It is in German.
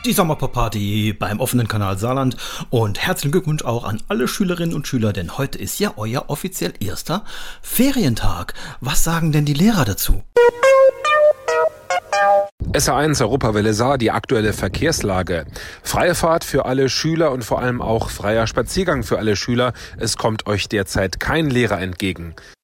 Die Sommerpop-Party beim offenen Kanal Saarland und herzlichen Glückwunsch auch an alle Schülerinnen und Schüler, denn heute ist ja euer offiziell erster Ferientag. Was sagen denn die Lehrer dazu? SA1 Europawelle Saar, die aktuelle Verkehrslage. Freie Fahrt für alle Schüler und vor allem auch freier Spaziergang für alle Schüler. Es kommt euch derzeit kein Lehrer entgegen.